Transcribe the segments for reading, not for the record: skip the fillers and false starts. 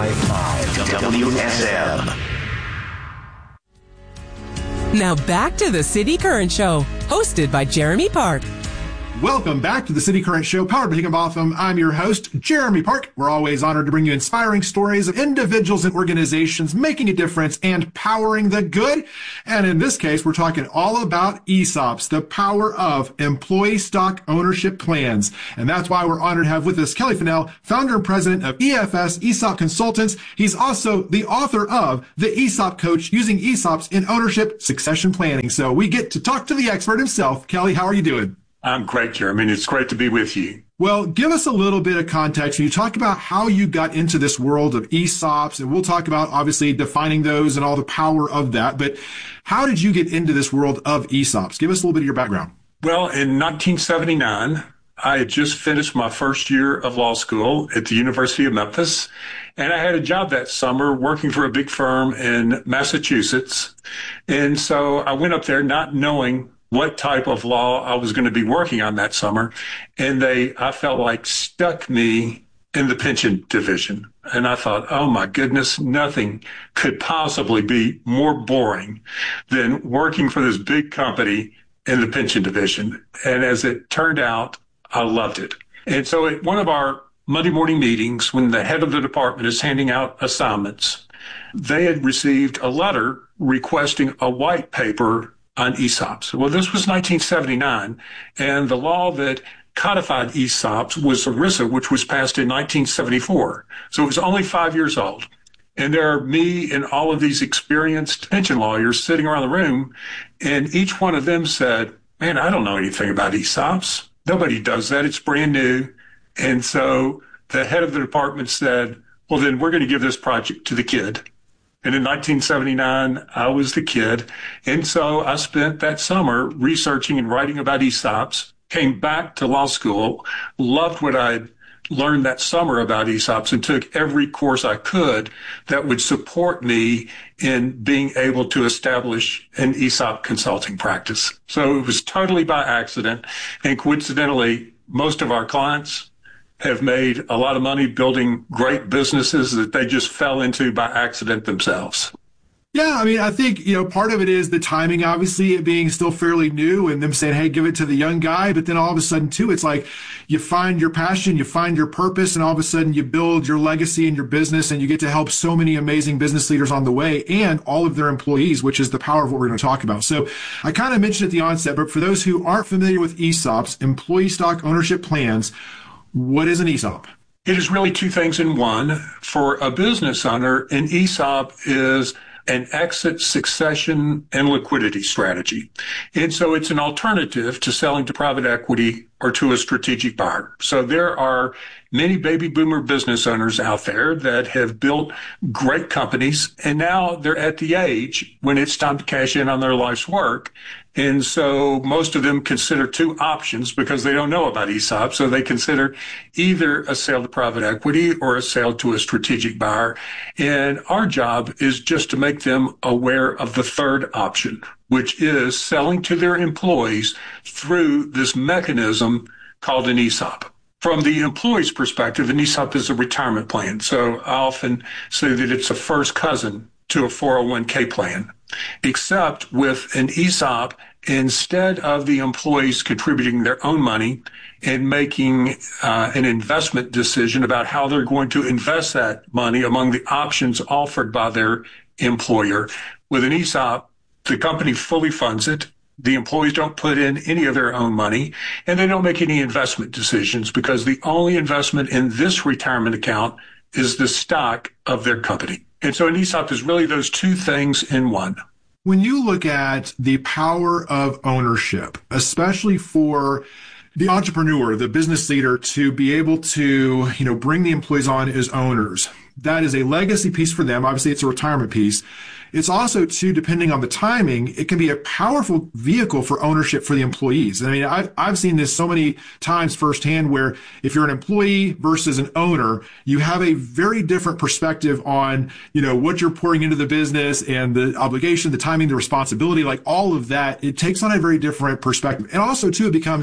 WSM. Now back to the City Current Show, hosted by Jeremy Park. Welcome back to the City Current Show, powered by Higginbotham. I'm your host, Jeremy Park. We're always honored to bring you inspiring stories of individuals and organizations making a difference and powering the good. And in this case, we're talking all about ESOPs, the power of employee stock ownership plans. And that's why we're honored to have with us Kelly Fennell, founder and president of EFS ESOP Consultants. He's also the author of The ESOP Coach, Using ESOPs in Ownership Succession Planning. So we get to talk to the expert himself. Kelly, how are you doing? I'm great, Jeremy. It's great to be with you. Well, give us a little bit of context. When you talk about how you got into this world of ESOPs, and we'll talk about obviously defining those and all the power of that, but how did you get into this world of ESOPs? Give us a little bit of your background. Well, in 1979, I had just finished my first year of law school at the University of Memphis, and I had a job that summer working for a big firm in Massachusetts. And so I went up there not knowing what type of law I was going to be working on that summer. And I felt like, stuck me in the pension division. And I thought, oh my goodness, nothing could possibly be more boring than working for this big company in the pension division. And as it turned out, I loved it. And so at one of our Monday morning meetings, when the head of the department is handing out assignments, they had received a letter requesting a white paper on ESOPs. Well, this was 1979, and the law that codified ESOPs was ERISA, which was passed in 1974. So it was only 5 years old. And there are me and all of these experienced pension lawyers sitting around the room, and each one of them said, man, I don't know anything about ESOPs. Nobody does that. It's brand new. And so the head of the department said, well, then we're going to give this project to the kid. And in 1979, I was the kid. And so I spent that summer researching and writing about ESOPs, came back to law school, loved what I'd learned that summer about ESOPs, and took every course I could that would support me in being able to establish an ESOP consulting practice. So it was totally by accident. And coincidentally, most of our clients have made a lot of money building great businesses that they just fell into by accident themselves. Yeah, I mean, I think, part of it is the timing, obviously, it being still fairly new and them saying, hey, give it to the young guy. But then all of a sudden, too, it's like you find your passion, you find your purpose, and all of a sudden you build your legacy in your business and you get to help so many amazing business leaders on the way and all of their employees, which is the power of what we're going to talk about. So I kind of mentioned at the onset, but for those who aren't familiar with ESOPs, employee stock ownership plans, what is an ESOP? It is really two things in one. For a business owner, an ESOP is an exit, succession, and liquidity strategy. And so it's an alternative to selling to private equity or to a strategic buyer. So there are many baby boomer business owners out there that have built great companies, and now they're at the age when it's time to cash in on their life's work. And so most of them consider two options because they don't know about ESOP. So they consider either a sale to private equity or a sale to a strategic buyer. And our job is just to make them aware of the third option, which is selling to their employees through this mechanism called an ESOP. From the employee's perspective, an ESOP is a retirement plan. So I often say that it's a first cousin to a 401k plan, except with an ESOP, instead of the employees contributing their own money and making an investment decision about how they're going to invest that money among the options offered by their employer. With an ESOP, the company fully funds it. The employees don't put in any of their own money, and they don't make any investment decisions because the only investment in this retirement account is the stock of their company. And so an ESOP is really those two things in one. When you look at the power of ownership, especially for the entrepreneur, the business leader, to be able to, bring the employees on as owners, that is a legacy piece for them. Obviously, it's a retirement piece. It's also, too, depending on the timing, it can be a powerful vehicle for ownership for the employees. I mean, I've seen this so many times firsthand where if you're an employee versus an owner, you have a very different perspective on, what you're pouring into the business and the obligation, the timing, the responsibility, like all of that. It takes on a very different perspective. And also, too, it becomes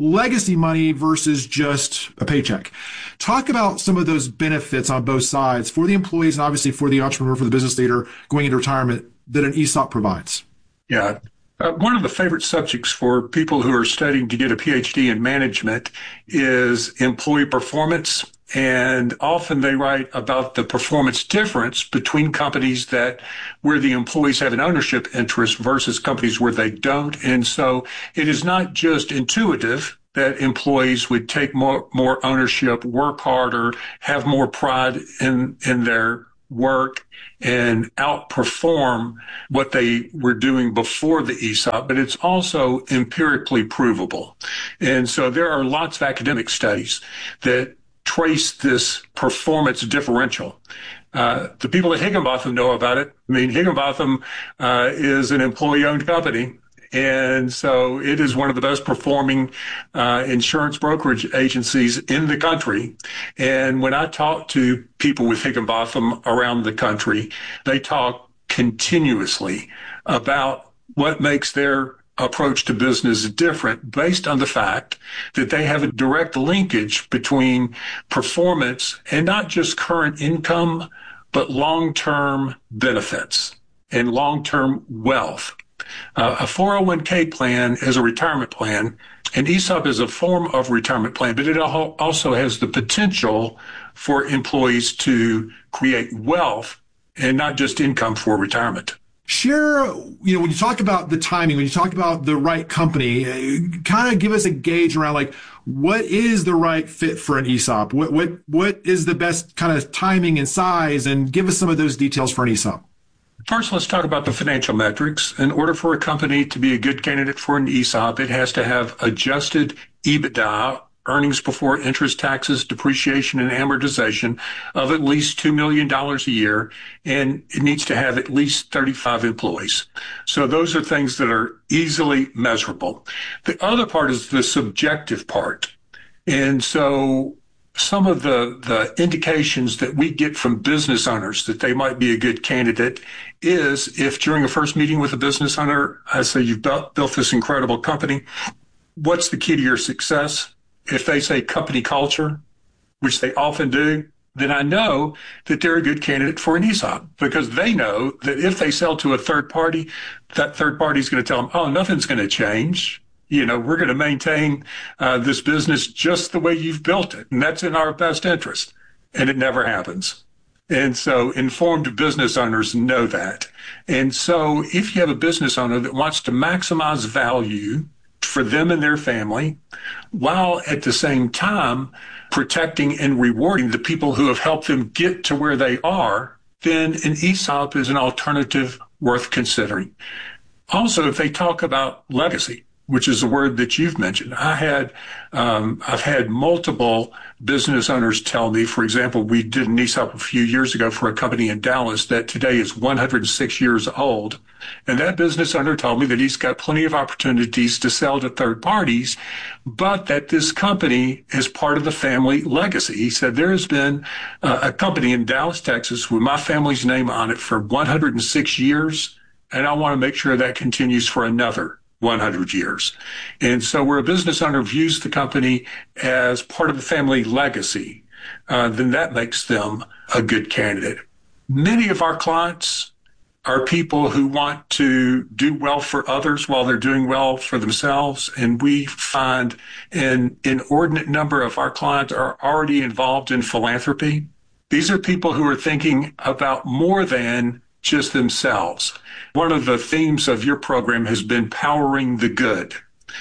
legacy money versus just a paycheck. Talk about some of those benefits on both sides for the employees and obviously for the entrepreneur, for the business leader going into retirement that an ESOP provides. Yeah. One of the favorite subjects for people who are studying to get a PhD in management is employee performance. And often they write about the performance difference between companies where the employees have an ownership interest versus companies where they don't. And so it is not just intuitive that employees would take more ownership, work harder, have more pride in their work, and outperform what they were doing before the ESOP, but it's also empirically provable. And so there are lots of academic studies that trace this performance differential. The people at Higginbotham know about it. I mean, Higginbotham is an employee-owned company. And so it is one of the best performing insurance brokerage agencies in the country. And when I talk to people with Higginbotham around the country, they talk continuously about what makes their approach to business different based on the fact that they have a direct linkage between performance and not just current income, but long-term benefits and long-term wealth. A 401k plan is a retirement plan, and ESOP is a form of retirement plan, but it also has the potential for employees to create wealth and not just income for retirement. Share, when you talk about the timing, when you talk about the right company, kind of give us a gauge around like what is the right fit for an ESOP? What is the best kind of timing and size, and give us some of those details for an ESOP. First, let's talk about the financial metrics. In order for a company to be a good candidate for an ESOP, it has to have adjusted EBITDA, earnings before interest, taxes, depreciation, and amortization of at least $2 million a year, and it needs to have at least 35 employees. So those are things that are easily measurable. The other part is the subjective part. And so some of the indications that we get from business owners that they might be a good candidate is if during a first meeting with a business owner, I say, you've built this incredible company, what's the key to your success? If they say company culture, which they often do, then I know that they're a good candidate for an ESOP, because they know that if they sell to a third party, that third party is going to tell them, oh, nothing's going to change. We're going to maintain this business just the way you've built it. And that's in our best interest. And it never happens. And so informed business owners know that. And so if you have a business owner that wants to maximize value for them and their family, while at the same time protecting and rewarding the people who have helped them get to where they are, then an ESOP is an alternative worth considering. Also, if they talk about legacy, which is a word that you've mentioned, I've had multiple business owners tell me, for example, we did an ESOP a few years ago for a company in Dallas that today is 106 years old. And that business owner told me that he's got plenty of opportunities to sell to third parties, but that this company is part of the family legacy. He said, there has been a company in Dallas, Texas, with my family's name on it for 106 years, and I want to make sure that continues for another 100 years. And so where a business owner views the company as part of the family legacy, then that makes them a good candidate. Many of our clients are people who want to do well for others while they're doing well for themselves. And we find an inordinate number of our clients are already involved in philanthropy. These are people who are thinking about more than just themselves. One of the themes of your program has been powering the good.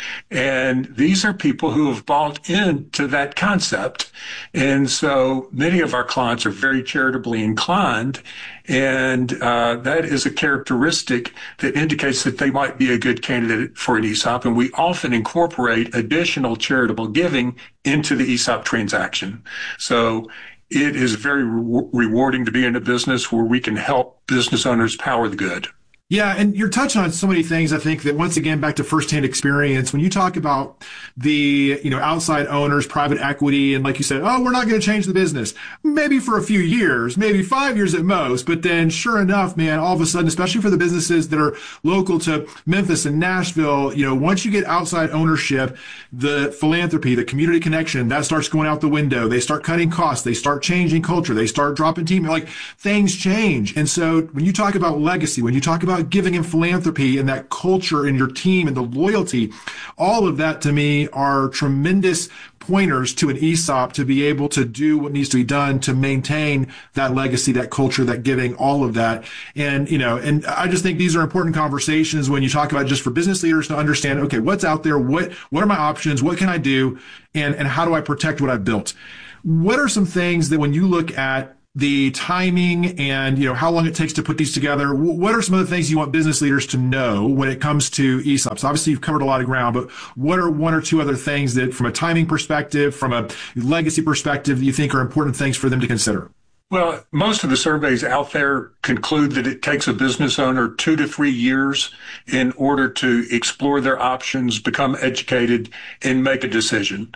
And these are people who have bought into that concept. And so many of our clients are very charitably inclined. And that is a characteristic that indicates that they might be a good candidate for an ESOP. And we often incorporate additional charitable giving into the ESOP transaction. So it is very rewarding to be in a business where we can help business owners power the good. Yeah, and you're touching on so many things. I think that once again, back to firsthand experience, when you talk about the, outside owners, private equity, and like you said, oh, we're not going to change the business. Maybe for a few years, maybe 5 years at most. But then sure enough, man, all of a sudden, especially for the businesses that are local to Memphis and Nashville, once you get outside ownership, the philanthropy, the community connection, that starts going out the window. They start cutting costs. They start changing culture. They start dropping team. Like things change. And so when you talk about legacy, when you talk about giving and philanthropy and that culture in your team and the loyalty, all of that to me are tremendous pointers to an ESOP to be able to do what needs to be done to maintain that legacy, that culture, that giving, all of that. And, and I just think these are important conversations when you talk about just for business leaders to understand, okay, what's out there? What are my options? What can I do? And how do I protect what I've built? What are some things that when you look at the timing and, how long it takes to put these together, what are some of the things you want business leaders to know when it comes to ESOPs? Obviously, you've covered a lot of ground, but what are one or two other things that from a timing perspective, from a legacy perspective, that you think are important things for them to consider? Well, most of the surveys out there conclude that it takes a business owner 2 to 3 years in order to explore their options, become educated, and make a decision.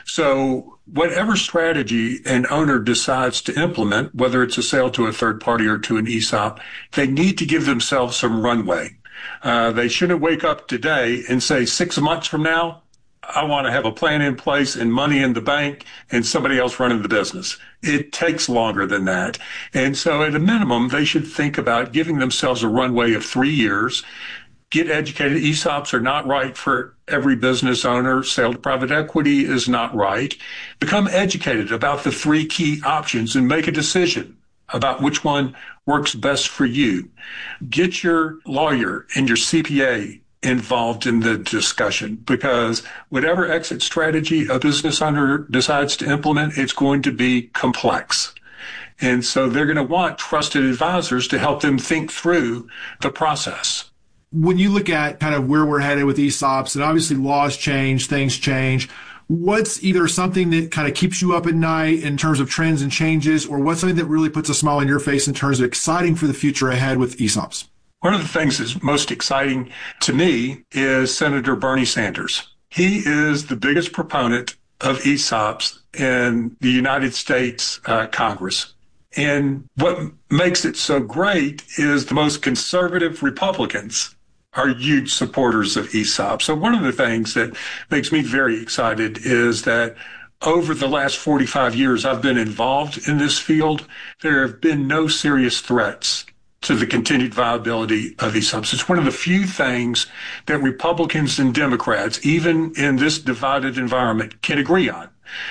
So whatever strategy an owner decides to implement, whether it's a sale to a third party or to an ESOP, they need to give themselves some runway. They shouldn't wake up today and say 6 months from now, I want to have a plan in place and money in the bank and somebody else running the business. It takes longer than that. And so at a minimum, they should think about giving themselves a runway of 3 years, get educated. ESOPs are not right for every business owner. Sale to private equity is not right. Become educated about the 3 key options and make a decision about which one works best for you. Get your lawyer and your CPA involved in the discussion, because whatever exit strategy a business owner decides to implement, it's going to be complex. And so they're going to want trusted advisors to help them think through the process. When you look at kind of where we're headed with ESOPs, and obviously laws change, things change, what's either something that kind of keeps you up at night in terms of trends and changes, or what's something that really puts a smile on your face in terms of exciting for the future ahead with ESOPs? One of the things that's most exciting to me is Senator Bernie Sanders. He is the biggest proponent of ESOPs in the United States Congress. And what makes it so great is the most conservative Republicans are huge supporters of ESOPs. So one of the things that makes me very excited is that over the last 45 years I've been involved in this field, there have been no serious threats to the continued viability of ESOPs. It's one of the few things that Republicans and Democrats, even in this divided environment, can agree on.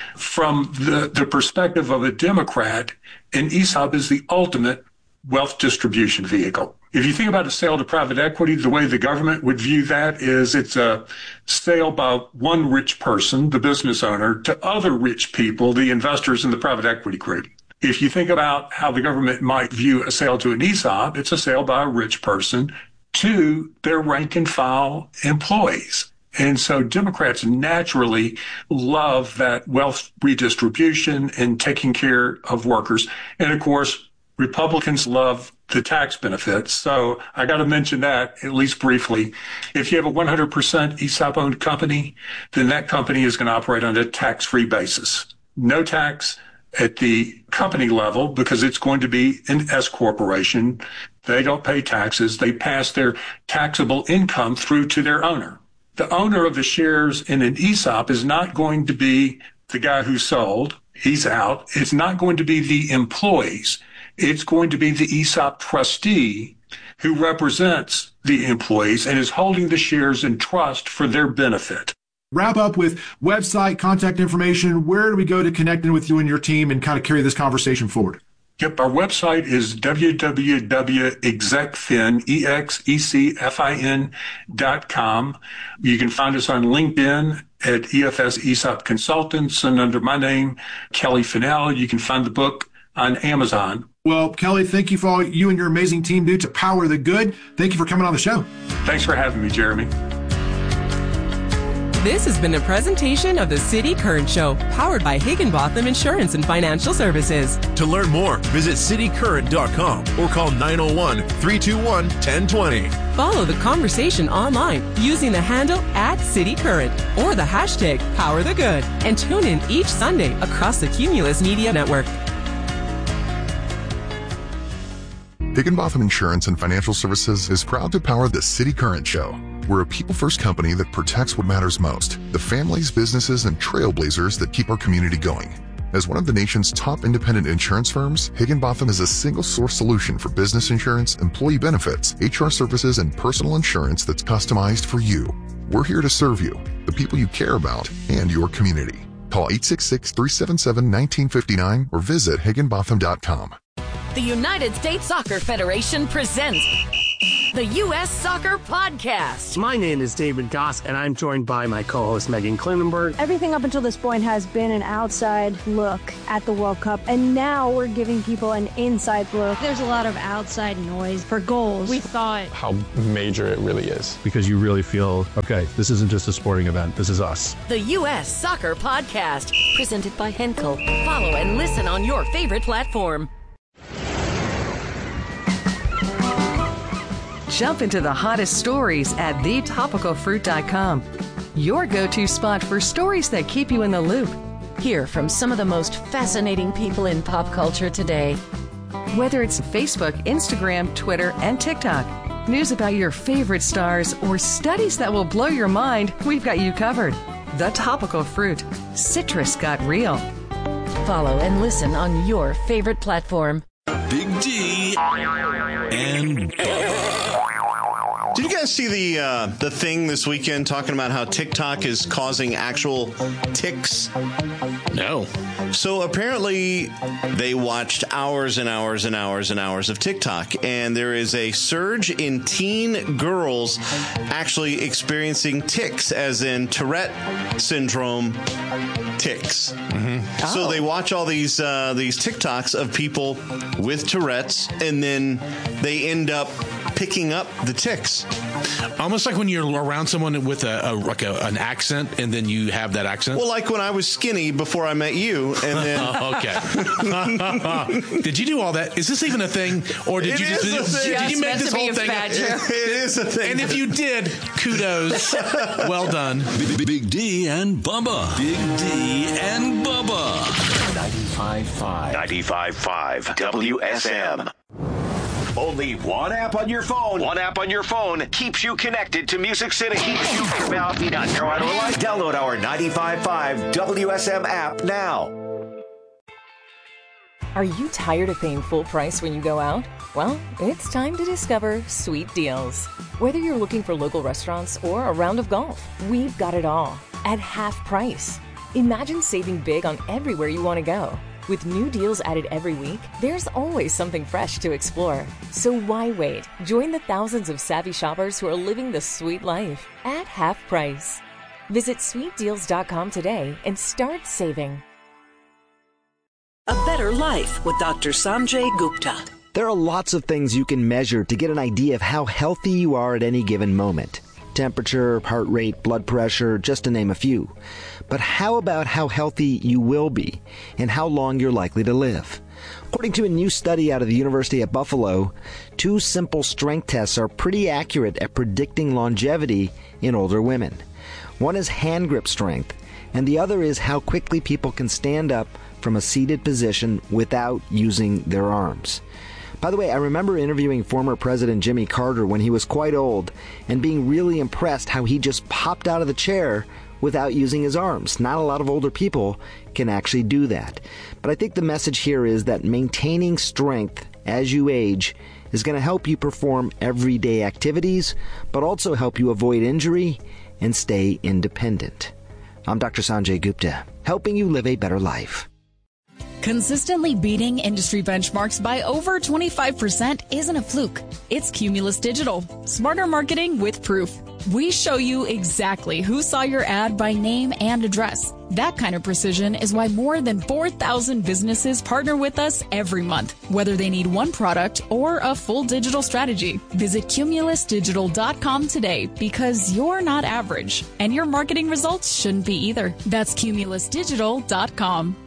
From the perspective of a Democrat, an ESOP is the ultimate wealth distribution vehicle. If you think about a sale to private equity, the way the government would view that is it's a sale by one rich person, the business owner, to other rich people, the investors in the private equity group. If you think about how the government might view a sale to an ESOP, it's a sale by a rich person to their rank and file employees. And so Democrats naturally love that wealth redistribution and taking care of workers. And of course, Republicans love the tax benefits. So I got to mention that at least briefly. If you have a 100% ESOP owned company, then that company is going to operate on a tax-free basis. No tax at the company level because it's going to be an S corporation. They don't pay taxes. They pass their taxable income through to their owner. The owner of the shares in an ESOP is not going to be the guy who sold. He's out. It's not going to be the employees. It's going to be the ESOP trustee who represents the employees and is holding the shares in trust for their benefit. Wrap up with website, contact information. Where do we go to connect in with you and your team and kind of carry this conversation forward? Yep, our website is www.execfin.com. You can find us on LinkedIn at EFS ESOP Consultants, and under my name, Kelly Fennell. You can find the book on Amazon. Well, Kelly, thank you for all you and your amazing team do to power the good. Thank you for coming on the show. Thanks for having me, Jeremy. This has been a presentation of the City Current Show, powered by Higginbotham Insurance and Financial Services. To learn more, visit citycurrent.com or call 901-321-1020. Follow the conversation online using the handle @CityCurrent or the hashtag #PowerTheGood, and tune in each Sunday across the Cumulus Media Network. Higginbotham Insurance and Financial Services is proud to power the City Current Show. We're a people-first company that protects what matters most, the families, businesses, and trailblazers that keep our community going. As one of the nation's top independent insurance firms, Higginbotham is a single-source solution for business insurance, employee benefits, HR services, and personal insurance that's customized for you. We're here to serve you, the people you care about, and your community. Call 866-377-1959 or visit higginbotham.com. The United States Soccer Federation presents the U.S. Soccer Podcast. My name is David Goss, and I'm joined by my co-host Megan Klinenberg. Everything up until this point has been an outside look at the World Cup, and now we're giving people an inside look. There's a lot of outside noise for goals. We thought how major it really is. Because you really feel, okay, this isn't just a sporting event, this is us. The U.S. Soccer Podcast, presented by Henkel. Follow and listen on your favorite platform. Jump into the hottest stories at thetopicalfruit.com. Your go-to spot for stories that keep you in the loop. Hear from some of the most fascinating people in pop culture today. Whether it's Facebook, Instagram, Twitter, and TikTok, news about your favorite stars, or studies that will blow your mind, we've got you covered. The Topical Fruit. Citrus got real. Follow and listen on your favorite platform. Big D and Did you guys see the thing this weekend talking about how TikTok is causing actual tics? No. So apparently they watched hours and hours and hours and hours of TikTok, and there is a surge in teen girls actually experiencing tics, as in Tourette syndrome tics. Mm-hmm. So they watch all these TikToks of people with Tourette's, and then they end up picking up the tics. Almost like when you're around someone with an accent, and then you have that accent. Well, like when I was skinny before I met you, and then okay. Did you do all that? Is this even a thing, or did you just did you make this whole thing? It is a thing. And if you did, kudos. Well done. Big D and Bubba. Big D and Bubba. 95.5. 95.5 WSM. Only one app on your phone. One app on your phone keeps you connected to Music City. Download our 95.5 WSM app now. Are you tired of paying full price when you go out? Well, it's time to discover Sweet Deals. Whether you're looking for local restaurants or a round of golf, we've got it all at half price. Imagine saving big on everywhere you want to go. With new deals added every week, there's always something fresh to explore. So why wait? Join the thousands of savvy shoppers who are living the sweet life at half price. Visit sweetdeals.com today and start saving. A Better Life with Dr. Sanjay Gupta. There are lots of things you can measure to get an idea of how healthy you are at any given moment. Temperature, heart rate, blood pressure, just to name a few. But how about how healthy you will be and how long you're likely to live? According to a new study out of the University at Buffalo, 2 simple strength tests are pretty accurate at predicting longevity in older women. One is hand grip strength, and the other is how quickly people can stand up from a seated position without using their arms. By the way, I remember interviewing former President Jimmy Carter when he was quite old and being really impressed how he just popped out of the chair without using his arms. Not a lot of older people can actually do that. But I think the message here is that maintaining strength as you age is going to help you perform everyday activities, but also help you avoid injury and stay independent. I'm Dr. Sanjay Gupta, helping you live a better life. Consistently beating industry benchmarks by over 25% isn't a fluke. It's Cumulus Digital. Smarter marketing with proof. We show you exactly who saw your ad by name and address. That kind of precision is why more than 4,000 businesses partner with us every month, whether they need one product or a full digital strategy. Visit CumulusDigital.com today because you're not average, and your marketing results shouldn't be either. That's CumulusDigital.com.